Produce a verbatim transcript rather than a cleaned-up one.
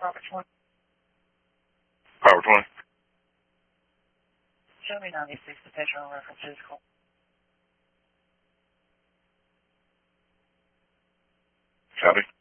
Power twenty. Power twenty. Show me ninety-six, the Petron references. Copy.